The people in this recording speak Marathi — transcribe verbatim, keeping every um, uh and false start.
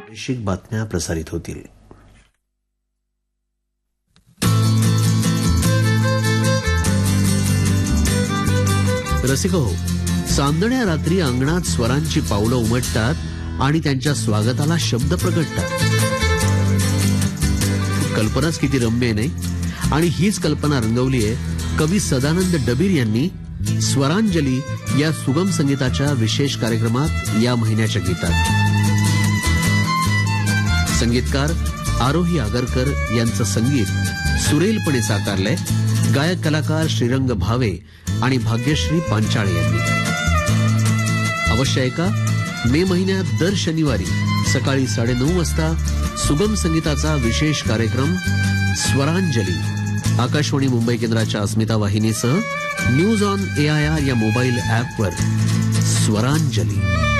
प्रादेशिक बातम्या प्रसारित होतील. रसिको, चांदण्या रात्री अंगणात स्वरांची पावलं उमटतात आणि त्यांच्या स्वागताला शब्द प्रगटतात. कल्पनाच किती रम्य आहे नाही. आणि हीच कल्पना रंगवली आहे कवी सदानंद डबीर यांनी स्वरांजली या सुगम संगीताच्या विशेष कार्यक्रमात या महिन्याच्या गीतात. संगीतकार आरोही आगरकर यांचं संगीत सुरेलपणे साकारलंय गायक कलाकार श्रीरंग भावे आणि भाग्यश्री पांचाळे यांनी. अवश्य ऐका, मे महिन्यात दर शनिवारी सकाळी साडेनऊ वाजता सुगम संगीताचा विशेष कार्यक्रम स्वरांजली आकाशवाणी मुंबई केंद्राच्या अस्मिता वाहिनीसह न्यूज ऑन एआयआर या मोबाईल ॲपवर. स्वरांजली.